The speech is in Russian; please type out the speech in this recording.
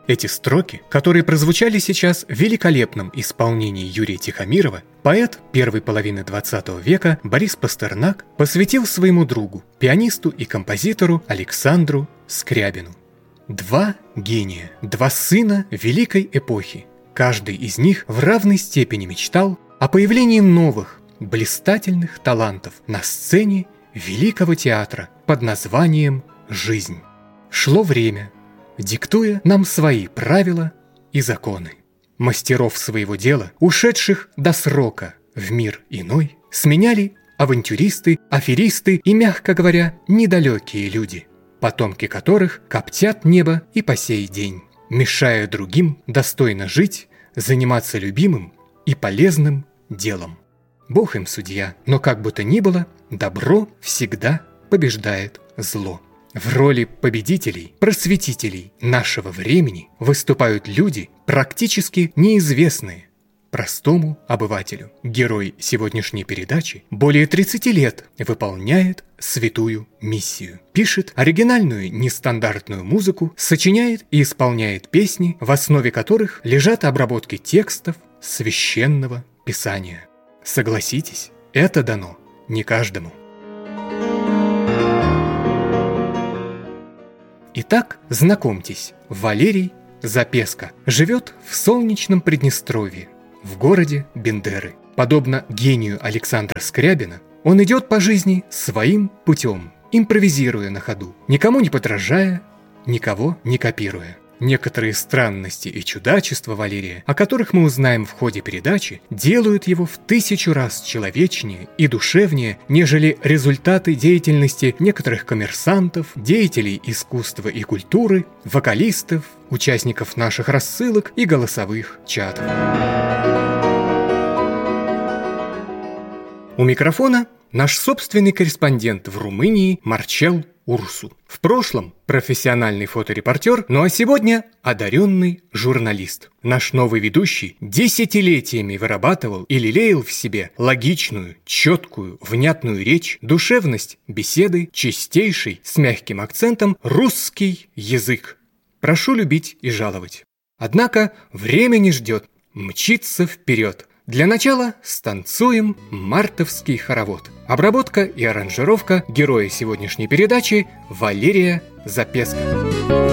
Эти строки, которые прозвучали сейчас в великолепном исполнении Юрия Тихомирова, поэт первой половины XX века Борис Пастернак посвятил своему другу, пианисту и композитору Александру Скрябину. Два гения, два сына великой эпохи. Каждый из них в равной степени мечтал о появлении новых, блистательных талантов на сцене великого театра под названием «Жизнь». Шло время, диктуя нам свои правила и законы. Мастеров своего дела, ушедших до срока в мир иной, сменяли авантюристы, аферисты и, мягко говоря, недалекие люди, потомки которых коптят небо и по сей день, мешая другим достойно жить, заниматься любимым и полезным делом. Бог им судья, но как бы то ни было, добро всегда побеждает зло. В роли победителей, просветителей нашего времени выступают люди, практически неизвестные простому обывателю. Герой сегодняшней передачи более 30 лет выполняет святую миссию. Пишет оригинальную нестандартную музыку, сочиняет и исполняет песни, в основе которых лежат обработки текстов священного писания. Согласитесь, это дано не каждому. Итак, знакомьтесь, Валерий Запеска живет в солнечном Приднестровье, в городе Бендеры. Подобно гению Александра Скрябина, он идет по жизни своим путем, импровизируя на ходу, никому не подражая, никого не копируя. Некоторые странности и чудачества Валерия, о которых мы узнаем в ходе передачи, делают его в 1000 раз человечнее и душевнее, нежели результаты деятельности некоторых коммерсантов, деятелей искусства и культуры, вокалистов, участников наших рассылок и голосовых чатов. У микрофона наш собственный корреспондент в Румынии Марчел Урсу. В прошлом профессиональный фоторепортер, ну а сегодня одаренный журналист. Наш новый ведущий десятилетиями вырабатывал и лелеял в себе логичную, четкую, внятную речь, душевность беседы, чистейший, с мягким акцентом русский язык. Прошу любить и жаловать. Однако время не ждет, мчится вперед. Для начала станцуем мартовский хоровод. Обработка и аранжировка героя сегодняшней передачи Валерия Запеска.